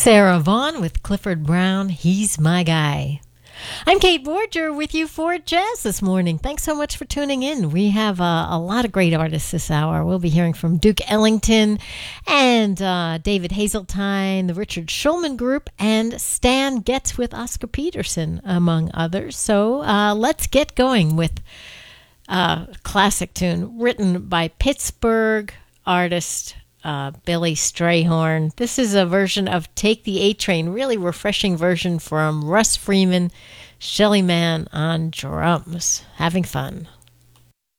Sarah Vaughan with Clifford Brown, He's My Guy. I'm Kate Borger with you for Jazz this morning. Thanks so much for tuning in. We have a lot of great artists this hour. We'll be hearing from Duke Ellington and David Hazeltine, the Richard Shulman Group, and Stan Getz with Oscar Peterson, among others. So let's get going with a classic tune written by Pittsburgh artist Billy Strayhorn. This is a version of Take the A Train, really refreshing version from Russ Freeman, Shelly Manne on drums. Having fun.